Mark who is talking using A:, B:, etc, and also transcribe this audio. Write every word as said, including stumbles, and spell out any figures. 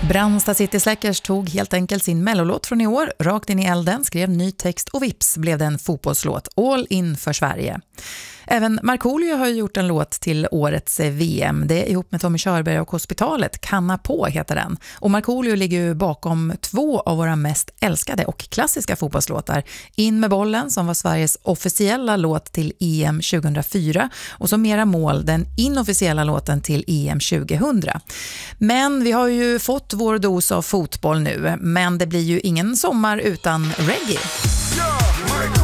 A: Brandsta City Släckers tog helt enkelt sin mellolåt från i år, rakt in i elden, skrev ny text och vips blev det en fotbollslåt, All in för Sverige. Även Markoolio har gjort en låt till årets V M. Det är ihop med Tommy Körberg och Hospitalet. Kanna på heter den. Och Markoolio ligger ju bakom två av våra mest älskade och klassiska fotbollslåtar. In med bollen som var Sveriges officiella låt till E M tjugohundrafyra och så Mera mål, den inofficiella låten till E M tjugohundra. Men vi har ju fått vår dos av fotboll nu, men det blir ju ingen sommar utan reggae.